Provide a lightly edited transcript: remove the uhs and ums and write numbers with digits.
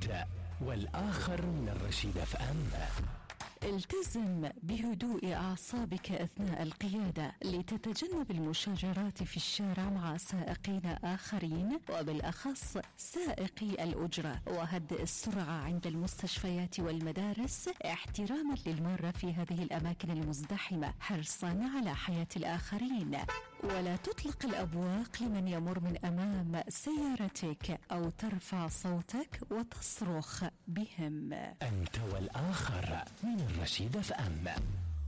أنت والآخر من الرشيد FM. التزم بهدوء أعصابك أثناء القيادة لتتجنب المشاجرات في الشارع مع سائقين آخرين، وبالأخص سائقي الأجرة، وهدئ السرعة عند المستشفيات والمدارس احتراما للمارة في هذه الأماكن المزدحمة، حرصا على حياة الآخرين. ولا تطلق الأبواق لمن يمر من أمام سيارتك أو ترفع صوتك وتصرخ بهم. أنت والآخر من الرشيد FM.